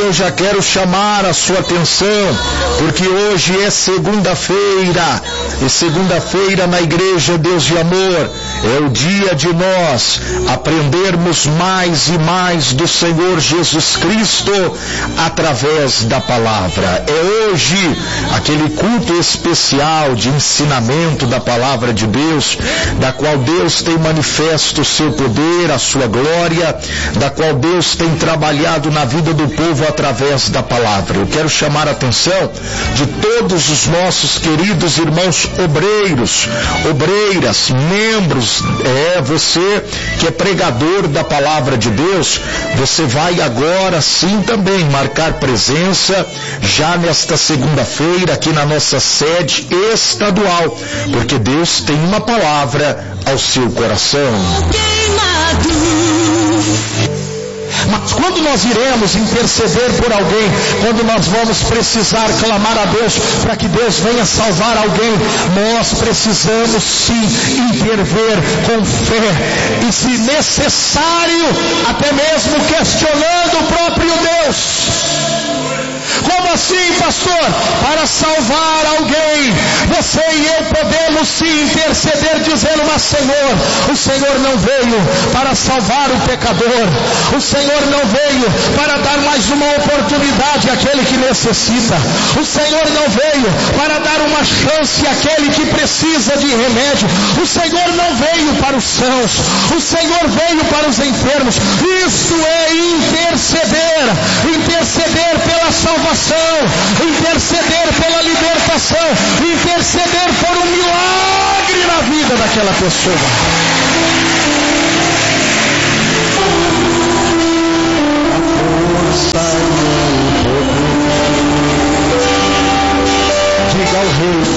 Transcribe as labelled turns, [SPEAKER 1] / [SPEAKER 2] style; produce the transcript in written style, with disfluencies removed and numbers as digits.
[SPEAKER 1] eu já quero chamar a sua atenção, porque hoje é segunda-feira, e segunda-feira na Igreja Deus de Amor é o dia de nós aprendermos mais e mais do Senhor Jesus Cristo através da palavra. É hoje aquele culto especial de ensinamento da palavra de Deus, da qual Deus tem manifesto o seu poder, a sua glória, da qual Deus tem trabalhado na vida do povo através da palavra. Eu quero chamar a atenção de todos os nossos queridos irmãos obreiros, obreiras, membros. Você que é pregador da palavra de Deus, você vai agora sim também marcar presença já nesta segunda-feira aqui na nossa sede estadual, porque Deus tem uma palavra ao seu coração. Mas quando nós iremos interceder por alguém, quando nós vamos precisar clamar a Deus para que Deus venha salvar alguém, nós precisamos sim intervir com fé e, se necessário, até mesmo questionando o próprio Deus. Como assim, pastor? Para salvar alguém, você e eu podemos sim interceder dizendo: mas Senhor, o Senhor não veio para salvar o pecador, o Senhor não veio para dar mais uma oportunidade àquele que necessita, o Senhor não veio para dar uma chance àquele que precisa de remédio, o Senhor não veio para os sãos, o Senhor veio para os enfermos. Isso é interceder pela salvação, interceder pela libertação, interceder por um milagre na vida daquela pessoa. Diga ao rei: